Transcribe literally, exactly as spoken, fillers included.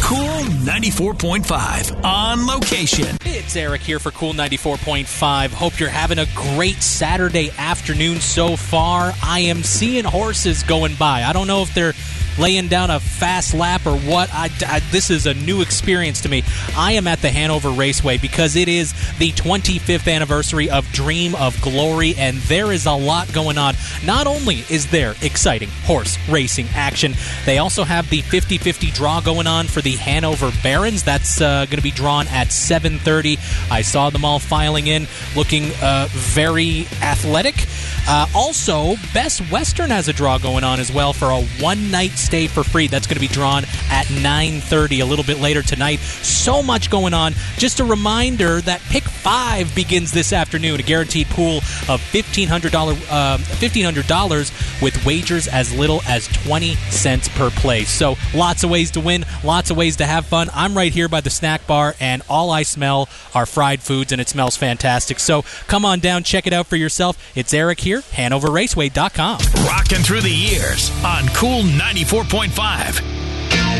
Cool ninety-four point five on location. It's Eric here for Cool ninety-four point five. Hope you're having a great Saturday afternoon so far. I am seeing horses going by. I don't know if they're laying down a fast lap or what. I, I, this is a new experience to me. I am at the Hanover Raceway because it is the twenty-fifth anniversary of Dream of Glory, and there is a lot going on. Not only is there exciting horse racing action, they also have the fifty-fifty draw going on for the Hanover Barons. That's uh, going to be drawn at seven thirty. I saw them all filing in, looking uh, very athletic. Uh, also, Best Western has a draw going on as well for a one-night stay for free. That's going to be drawn at nine thirty a little bit later tonight. So much going on. Just a reminder that Pick five begins this afternoon, a guaranteed pool of fifteen hundred dollars uh, fifteen hundred dollars with wagers as little as twenty cents per play. So lots of ways to win, lots of ways to have fun. I'm right here by the snack bar, and all I smell are fried foods, and it smells fantastic. So come on down, check it out for yourself. It's Eric here, Hanover Raceway dot com. Rocking through the years on Cool ninety-four point five.